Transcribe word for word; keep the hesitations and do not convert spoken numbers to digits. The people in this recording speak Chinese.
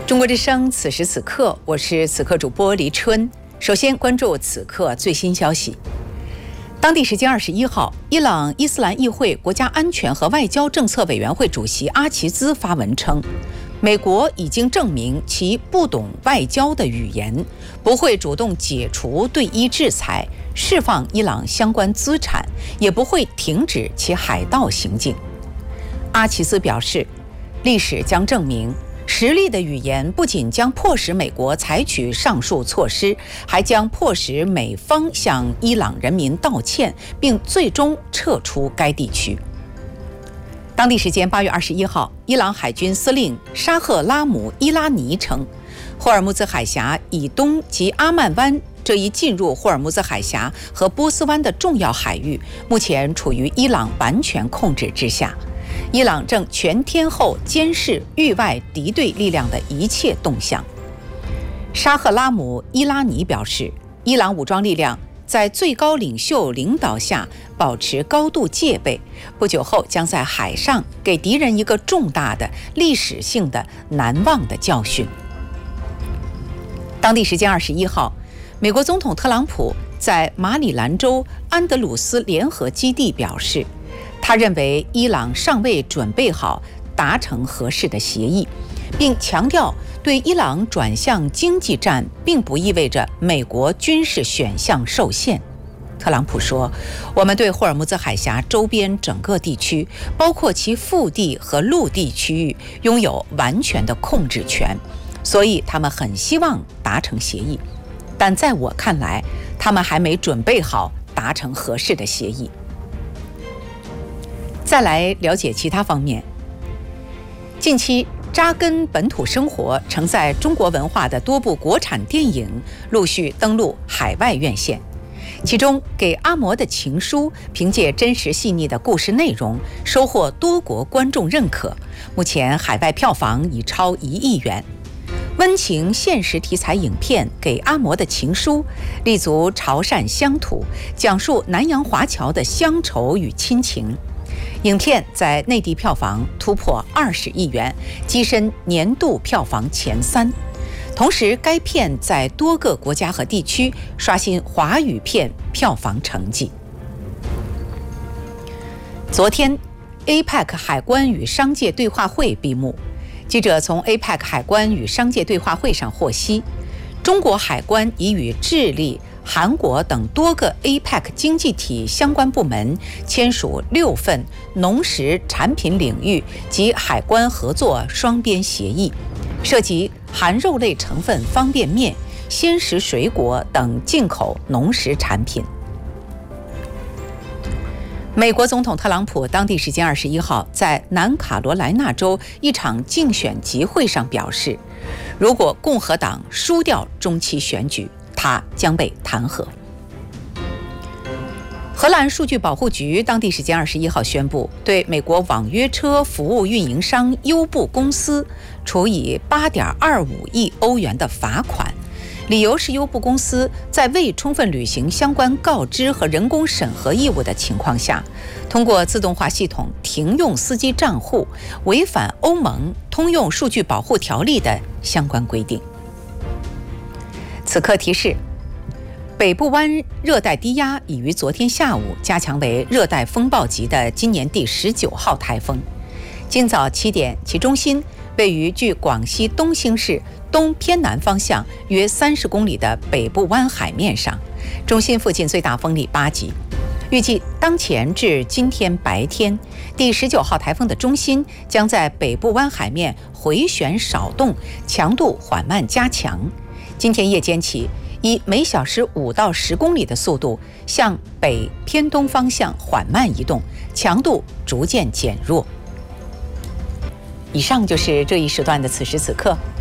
中国之声，此时此刻，我是此刻主播黎春。首先关注此刻最新消息。当地时间二十一号，伊朗伊斯兰议会国家安全和外交政策委员会主席阿齐兹发文称，美国已经证明其不懂外交的语言，不会主动解除对伊制裁，释放伊朗相关资产，也不会停止其海盗行径。阿齐兹表示，历史将证明，实力的语言不仅将迫使美国采取上述措施，还将迫使美方向伊朗人民道歉，并最终撤出该地区。当地时间八月二十一号，伊朗海军司令沙赫拉姆伊拉尼称，霍尔木兹海峡以东及阿曼湾这一进入霍尔木兹海峡和波斯湾的重要海域，目前处于伊朗完全控制之下。伊朗正全天候监视域外敌对力量的一切动向。沙赫拉姆伊拉尼表示，伊朗武装力量在最高领袖领导下保持高度戒备，不久后将在海上给敌人一个重大的历史性的难忘的教训。当地时间二十一号，美国总统特朗普在马里兰州安德鲁斯联合基地表示，他认为伊朗尚未准备好达成合适的协议，并强调对伊朗转向经济战并不意味着美国军事选项受限。特朗普说，我们对霍尔木兹海峡周边整个地区，包括其腹地和陆地区域，拥有完全的控制权，所以他们很希望达成协议，但在我看来，他们还没准备好达成合适的协议。再来了解其他方面。近期扎根本土生活、承载中国文化的多部国产电影陆续登陆海外院线，其中《给阿嬷的情书》凭借真实细腻的故事内容，收获多国观众认可，目前海外票房已超一亿元。温情现实题材影片《给阿嬷的情书》立足潮汕乡土，讲述南洋华侨的乡愁与亲情。影片在内地票房突破二十亿元，跻身年度票房前三。同时，该片在多个国家和地区刷新华语片票房成绩。昨天 A P E C 海关与商界对话会闭幕。记者从 A P E C 海关与商界对话会上获悉，中国海关已与智利、韩国等多个 A P E C 经济体相关部门签署六份农食产品领域及海关合作双边协议，涉及含肉类成分方便面、鲜食水果等进口农食产品。美国总统特朗普当地时间二十一号在南卡罗来纳州一场竞选集会上表示，如果共和党输掉中期选举，他将被弹劾。荷兰数据保护局当地时间二十一号宣布，对美国网约车服务运营商优步公司处以八点二五亿欧元的罚款，理由是优步公司在未充分履行相关告知和人工审核义务的情况下，通过自动化系统停用司机账户，违反欧盟通用数据保护条例的相关规定。此刻提示，北部湾热带低压已于昨天下午加强为热带风暴级的今年第十九号台风。今早七点，其中心位于距广西东兴市东偏南方向约三十公里的北部湾海面上，中心附近最大风力八级。预计当前至今天白天，第十九号台风的中心将在北部湾海面回旋少动，强度缓慢加强。今天夜间起，以每小时五到十公里的速度向北偏东方向缓慢移动，强度逐渐减弱。以上就是这一时段的此时此刻，